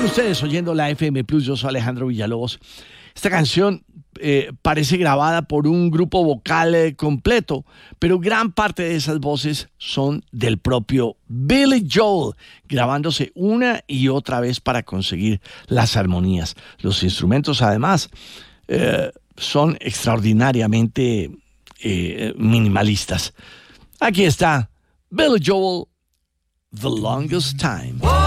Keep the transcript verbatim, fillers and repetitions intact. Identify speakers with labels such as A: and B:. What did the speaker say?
A: ustedes oyendo la F M Plus, yo soy Alejandro Villalobos. Esta canción eh, parece grabada por un grupo vocal eh, completo, pero gran parte de esas voces son del propio Billy Joel, grabándose una y otra vez para conseguir las armonías. Los instrumentos, además, eh, son extraordinariamente eh, minimalistas. Aquí está Billy Joel, The Longest Time.